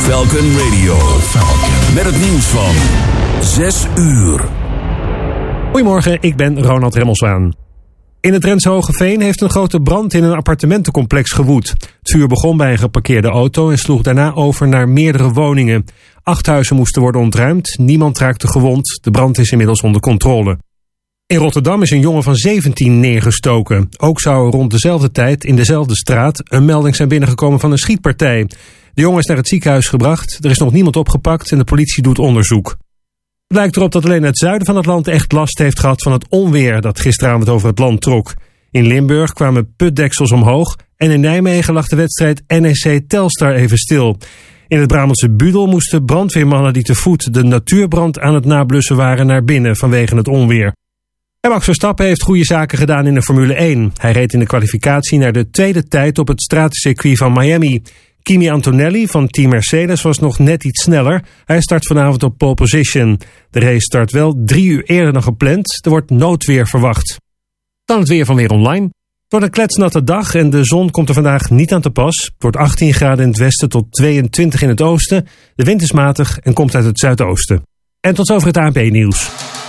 Falcon Radio. Met het nieuws van 6 uur. Goedemorgen, ik ben Ronald Remmelswaan. In het Drentse Hogeveen heeft een grote brand in een appartementencomplex gewoed. Het vuur begon bij een geparkeerde auto en sloeg daarna over naar meerdere woningen. 8 huizen moesten worden ontruimd, niemand raakte gewond. De brand is inmiddels onder controle. In Rotterdam is een jongen van 17 neergestoken. Ook zou rond dezelfde tijd in dezelfde straat een melding zijn binnengekomen van een schietpartij. De jongen is naar het ziekenhuis gebracht, er is nog niemand opgepakt en de politie doet onderzoek. Het lijkt erop dat alleen het zuiden van het land echt last heeft gehad van het onweer dat gisteravond over het land trok. In Limburg kwamen putdeksels omhoog en in Nijmegen lag de wedstrijd NEC Telstar even stil. In het Brabantse Budel moesten brandweermannen die te voet de natuurbrand aan het nablussen waren naar binnen vanwege het onweer. En Max Verstappen heeft goede zaken gedaan in de Formule 1. Hij reed in de kwalificatie naar de tweede tijd op het stratencircuit van Miami. Kimi Antonelli van Team Mercedes was nog net iets sneller. Hij start vanavond op pole position. De race start wel 3 uur eerder dan gepland. Er wordt noodweer verwacht. Dan het weer van Weer Online. Het wordt een kletsnatte dag en de zon komt er vandaag niet aan te pas. Het wordt 18 graden in het westen tot 22 in het oosten. De wind is matig en komt uit het zuidoosten. En tot zover het ANP-nieuws.